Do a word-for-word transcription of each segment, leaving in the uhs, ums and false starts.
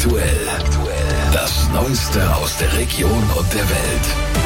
Aktuell. Das Neueste aus der Region und der Welt.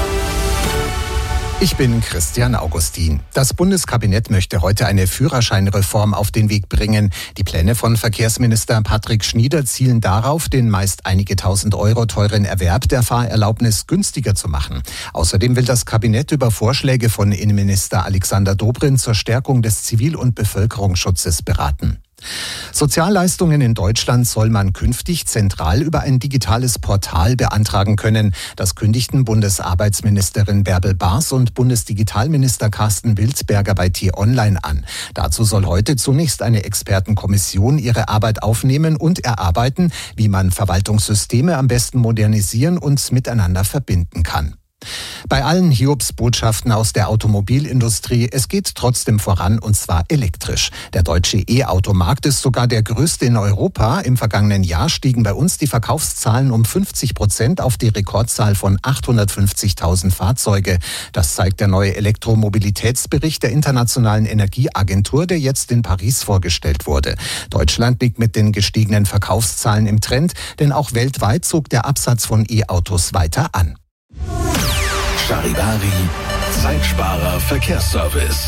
Ich bin Christian Augustin. Das Bundeskabinett möchte heute eine Führerscheinreform auf den Weg bringen. Die Pläne von Verkehrsminister Patrick Schnieder zielen darauf, den meist einige tausend Euro teuren Erwerb der Fahrerlaubnis günstiger zu machen. Außerdem will das Kabinett über Vorschläge von Innenminister Alexander Dobrindt zur Stärkung des Zivil- und Bevölkerungsschutzes beraten. Sozialleistungen in Deutschland soll man künftig zentral über ein digitales Portal beantragen können. Das kündigten Bundesarbeitsministerin Bärbel Baas und Bundesdigitalminister Carsten Wildberger bei T-Online an. Dazu soll heute zunächst eine Expertenkommission ihre Arbeit aufnehmen und erarbeiten, wie man Verwaltungssysteme am besten modernisieren und miteinander verbinden kann. Bei allen Hiobsbotschaften aus der Automobilindustrie, es geht trotzdem voran, und zwar elektrisch. Der deutsche E-Automarkt ist sogar der größte in Europa. Im vergangenen Jahr stiegen bei uns die Verkaufszahlen um fünfzig Prozent auf die Rekordzahl von achthundertfünfzigtausend Fahrzeuge. Das zeigt der neue Elektromobilitätsbericht der Internationalen Energieagentur, der jetzt in Paris vorgestellt wurde. Deutschland liegt mit den gestiegenen Verkaufszahlen im Trend, denn auch weltweit zog der Absatz von E-Autos weiter an. Charivari, Zeitsparer Verkehrsservice.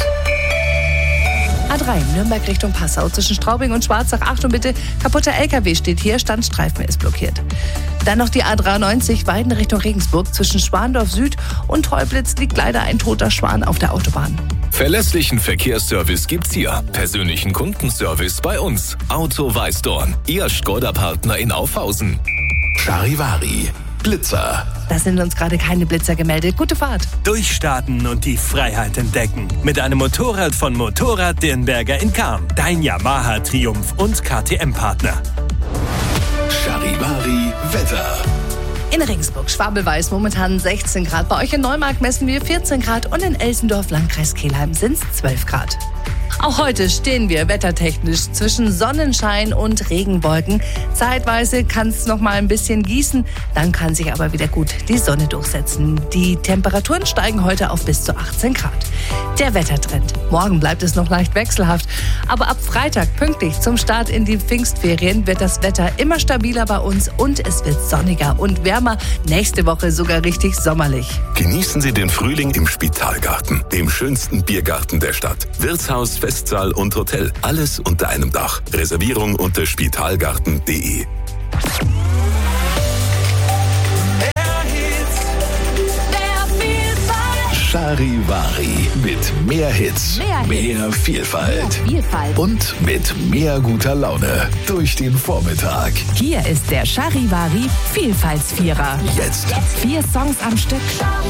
A drei, Nürnberg Richtung Passau, zwischen Straubing und Schwarzach. Achtung bitte, kaputter L K W steht hier, Standstreifen ist blockiert. Dann noch die A dreiundneunzig, Weiden Richtung Regensburg, zwischen Schwandorf Süd und Heublitz liegt leider ein toter Schwan auf der Autobahn. Verlässlichen Verkehrsservice gibt's hier. Persönlichen Kundenservice bei uns. Auto Weißdorn, Ihr Skoda-Partner in Aufhausen. Charivari, Blitzer. Da sind uns gerade keine Blitzer gemeldet. Gute Fahrt. Durchstarten und die Freiheit entdecken. Mit einem Motorrad von Motorrad Dirnberger in Cham. Dein Yamaha Triumph und K T M-Partner. Charivari Wetter. In Regensburg schwabelweiß, momentan sechzehn Grad. Bei euch in Neumarkt messen wir vierzehn Grad und in Elsendorf, Landkreis Kelheim, sind es zwölf Grad. Auch heute stehen wir wettertechnisch zwischen Sonnenschein und Regenwolken. Zeitweise kann es noch mal ein bisschen gießen, dann kann sich aber wieder gut die Sonne durchsetzen. Die Temperaturen steigen heute auf bis zu achtzehn Grad. Der Wettertrend. Morgen bleibt es noch leicht wechselhaft, aber ab Freitag pünktlich zum Start in die Pfingstferien wird das Wetter immer stabiler bei uns und es wird sonniger und wärmer. Nächste Woche sogar richtig sommerlich. Genießen Sie den Frühling im Spitalgarten, dem schönsten Biergarten der Stadt. Wirtshaus, Festsaal und Hotel. Alles unter einem Dach. Reservierung unter spitalgarten punkt de. Charivari mit mehr Hits, Mehr Hits. mehr Vielfalt. Mehr Vielfalt. Und mit mehr guter Laune durch den Vormittag. Hier ist der Charivari Vielfaltsvierer. Jetzt. Vier Songs am Stück.